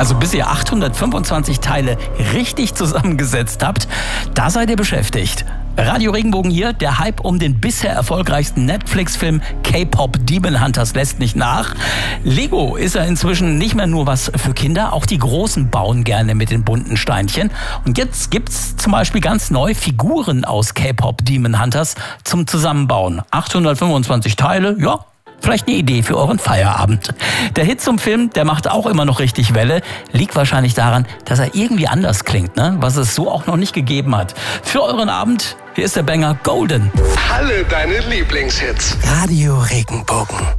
Also bis ihr 825 Teile richtig zusammengesetzt habt, da seid ihr beschäftigt. Radio Regenbogen hier, der Hype um den bisher erfolgreichsten Netflix-Film K-Pop Demon Hunters lässt nicht nach. Lego ist ja inzwischen nicht mehr nur was für Kinder, auch die Großen bauen gerne mit den bunten Steinchen. Und jetzt gibt's zum Beispiel ganz neu Figuren aus K-Pop Demon Hunters zum Zusammenbauen. 825 Teile, ja. Vielleicht eine Idee für euren Feierabend. Der Hit zum Film, der macht auch immer noch richtig Welle. Liegt wahrscheinlich daran, dass er irgendwie anders klingt, ne? Was es so auch noch nicht gegeben hat. Für euren Abend, hier ist der Banger Golden. Alle deine Lieblingshits. Radio Regenbogen.